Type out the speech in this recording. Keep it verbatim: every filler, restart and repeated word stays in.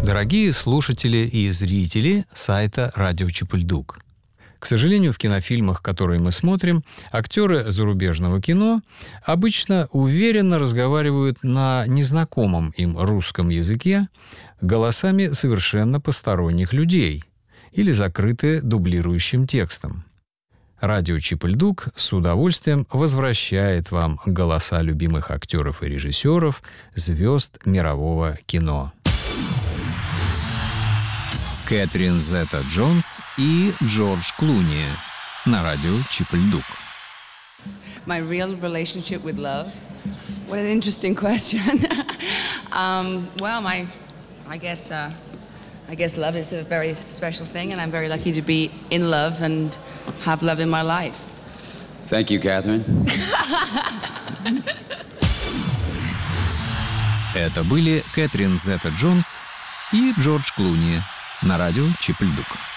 Дорогие слушатели и зрители сайта «Радио Чапыльдук». К сожалению, в кинофильмах, которые мы смотрим, актеры зарубежного кино обычно уверенно разговаривают на незнакомом им русском языке голосами совершенно посторонних людей или закрыты дублирующим текстом. Радио Чапыльдук с удовольствием возвращает вам голоса любимых актеров и режиссеров, звезд мирового кино. Кэтрин Зета-Джонс и Джордж Клуни на радио Чапыльдук. My real relationship with love? What an interesting question. um, well, my, I guess, uh, I guess love is a very special thing, and I'm very lucky to be in love and have love in my life. Thank you, Catherine. Это были Кэтрин Зета-Джонс и Джордж Клуни на радио Чапыльдук.